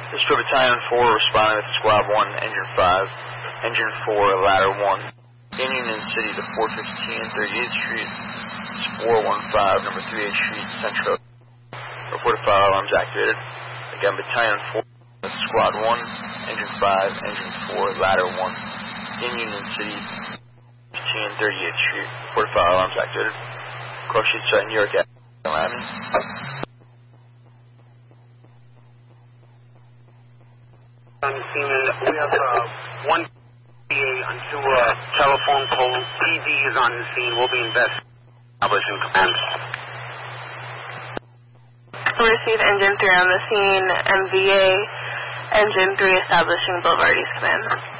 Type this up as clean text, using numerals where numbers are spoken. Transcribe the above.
This is for Battalion 4 responding with Squad 1, Engine 5, Engine 4, Ladder 1. In Union City to 415 38th Street, 415, number 38th Street, Central. Report of fire alarms activated. Again, Battalion 4 with Squad 1, Engine 5, Engine 4, Ladder 1. In Union City, 15 38th Street. Report of fire alarms activated. Cross sheet site, New York Avenue. On the scene, we have one PA on two telephone poles. PD is on the scene. We'll be establishing command. Receive Engine 3 on the scene. MVA, Engine 3 establishing Boulevard East Command.